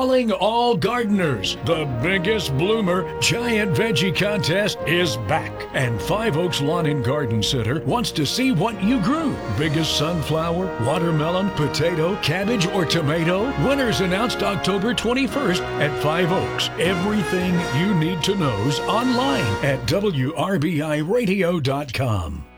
Calling all gardeners. The biggest bloomer giant veggie contest is back. And Five Oaks Lawn and Garden Center wants to see what you grew. Biggest sunflower, watermelon, potato, cabbage, or tomato? Winners announced October 21st at Five Oaks. Everything you need to know's online at WRBIRadio.com.